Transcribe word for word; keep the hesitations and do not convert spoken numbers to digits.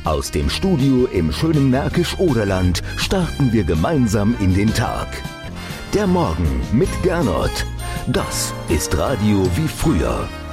Aus dem Studio im schönen Märkisch-Oderland starten wir gemeinsam in den Tag. Der Morgen mit Gernot. Das ist Radio wie früher.